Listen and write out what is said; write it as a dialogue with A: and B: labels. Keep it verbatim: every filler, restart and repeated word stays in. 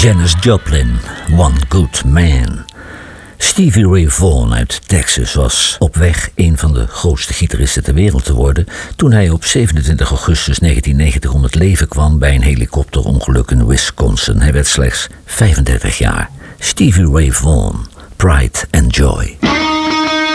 A: Janis Joplin, One Good Man. Stevie Ray Vaughan uit Texas was op weg een van de grootste gitaristen ter wereld te worden toen hij op zevenentwintig augustus negentiennegentig om het leven kwam bij een helikopterongeluk in Wisconsin. Hij werd slechts vijfendertig jaar. Stevie Ray Vaughan, Pride and Joy.